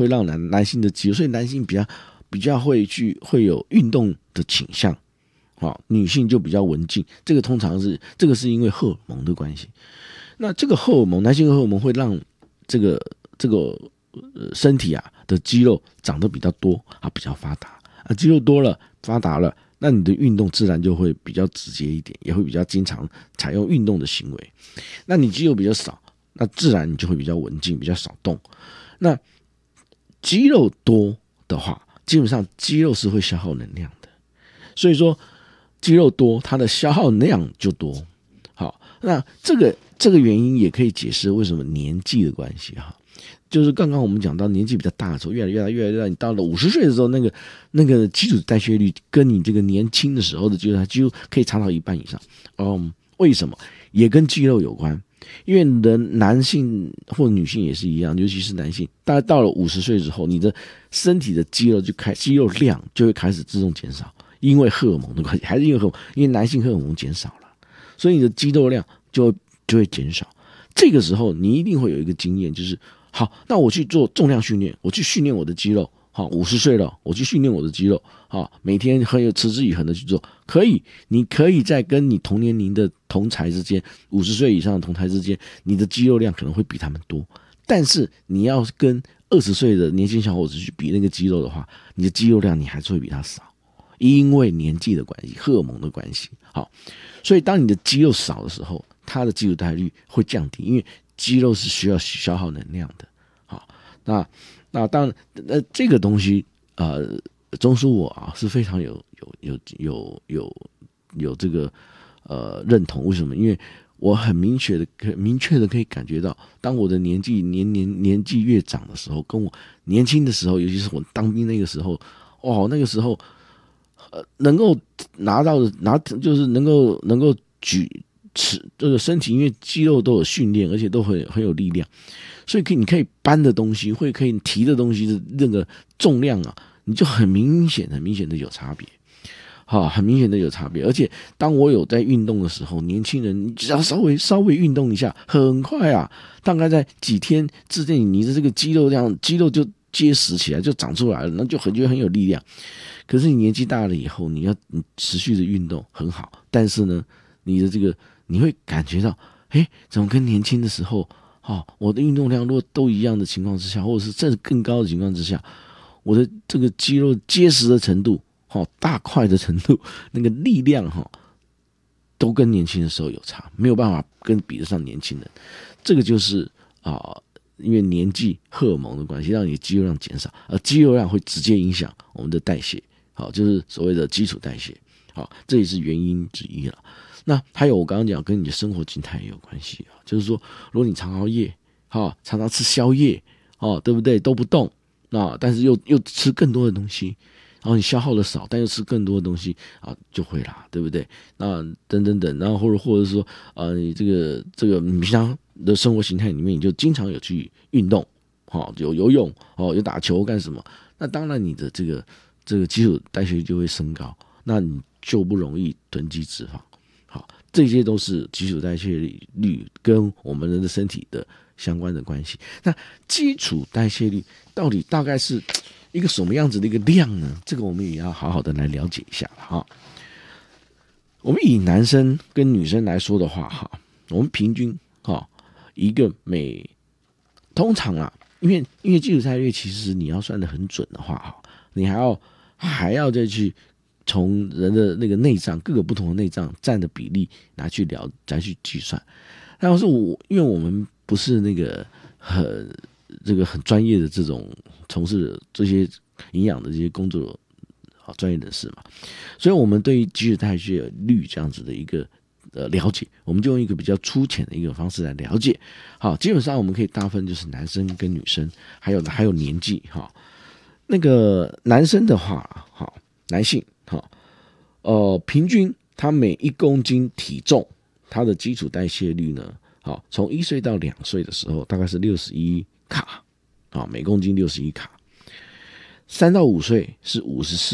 会让男性的肌肉，所以男性比较会有运动的倾向，女性就比较文静。这个通常是因为荷尔蒙的关系。那这个男性荷尔蒙会让这个身体的肌肉长得比较多比较发达肌肉多了发达了，那你的运动自然就会比较直接一点，也会比较经常采用运动的行为。那你肌肉比较少，那自然你就会比较文静，比较少动。那肌肉多的话，基本上肌肉是会消耗能量的，所以说肌肉多，它的消耗量就多。好，那这个原因也可以解释为什么年纪的关系就是刚刚我们讲到年纪比较大的时候，越来越大，你到了50岁的时候，那个基础代谢率跟你这个年轻的时候的基础代谢率可以差到1半以上。为什么？也跟肌肉有关。因为男性或女性也是一样，尤其是男性，大概到了50岁之后，你的身体的肌肉量就会开始自动减少，因为荷尔蒙的关系，还是因为男性荷尔蒙减少了，所以你的肌肉量就会减少。这个时候你一定会有一个经验，就是好，那我去做重量训练，我去训练我的肌肉。好，50岁了，我去训练我的肌肉。好，每天很有持之以恒的去做，可以。你可以在跟你同年龄的同才之间，50岁以上的同才之间，你的肌肉量可能会比他们多。但是你要跟20岁的年轻小伙子去比那个肌肉的话，你的肌肉量你还是会比他少，因为年纪的关系，荷尔蒙的关系。好，所以当你的肌肉少的时候，它的基础代谢率会降低，因为肌肉是需要消耗能量的。好，那当然，这个东西钟叔我是非常有这个认同。为什么？因为我很明确的可以感觉到，当我的年纪越长的时候，跟我年轻的时候，尤其是我当兵那个时候，那个时候能够就是能够持这个身体，因为肌肉都有训练，而且都很有力量，所以你可以搬的东西，可以提的东西的那个重量你就很明显的有差别。很明显的有差别。而且当我有在运动的时候，年轻人你只要稍微运动一下，很快大概在几天之内，你的这个肌肉就结实起来，就长出来了，那就觉得很有力量。可是你年纪大了以后，你持续的运动很好，但是呢，你的这个你会感觉到，怎么跟年轻的时候，我的运动量如果都一样的情况之下，或者是甚至更高的情况之下，我的这个肌肉结实的程度，大块的程度，那个力量都跟年轻的时候有差，没有办法比得上年轻人。这个就是因为年纪荷尔蒙的关系，让你的肌肉量减少，而肌肉量会直接影响我们的代谢，就是所谓的基础代谢，这也是原因之一了。那还有我刚刚讲跟你的生活形态也有关系，就是说如果你常熬夜，常常吃宵夜，对不对？都不动，但是又吃更多的东西，然后你消耗的少，但又吃更多的东西就会啦，对不对？那等，然后或者说你这个你平常的生活形态里面，你就经常有去运动，有游泳，有打球干什么？那当然你的这个基础代谢就会升高，那你就不容易囤积脂肪。这些都是基础代谢率跟我们人的身体的相关的关系。那基础代谢率到底大概是一个什么样子的一个量呢？这个我们也要好好的来了解一下了我们以男生跟女生来说的话我们平均一个通常因为基础代谢率其实你要算得很准的话你还要再去从人的那个内脏各个不同的内脏占的比例来去计算。但是因为我们不是那个很专业的这种从事这些营养的这些工作专业人士嘛，所以我们对于基础代谢率这样子的一个了解，我们就用一个比较粗浅的一个方式来了解。基本上我们可以大分就是男生跟女生，还有年纪那个男生的话男性平均他每1公斤体重，他的基础代谢率呢从1岁到2岁的时候大概是61卡每公斤61卡，3到5岁是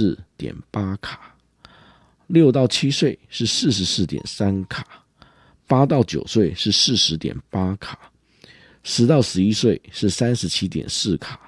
54.8 卡，6到7岁是 44.3 卡，8到9岁是 40.8 卡，10到11岁是 37.4 卡